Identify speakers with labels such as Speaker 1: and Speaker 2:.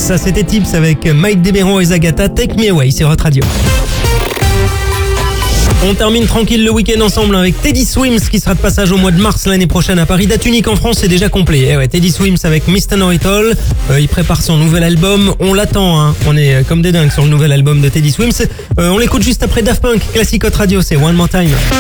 Speaker 1: Ça c'était Tips avec Mike Deberon et Zagata. Take Me Away sur Hot Radio. On termine tranquille le week-end ensemble avec Teddy Swims qui sera de passage au mois de mars l'année prochaine à Paris. Date unique en France, c'est déjà complet. Eh ouais, Teddy Swims avec Mr. Know It All. Il prépare son nouvel album. On l'attend, hein. On est comme des dingues sur le nouvel album de Teddy Swims. On l'écoute juste après Daft Punk. Classique Hot Radio, c'est One More Time.